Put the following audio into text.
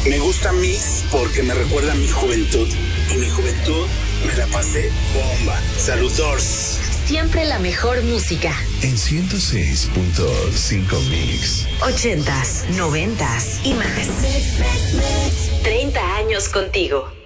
Me gusta Mix porque me recuerda a mi juventud. Y mi juventud me la pasé bomba. Saludos. Siempre la mejor música. En 106.5 Mix. 80s, 90s y más. 30 años contigo.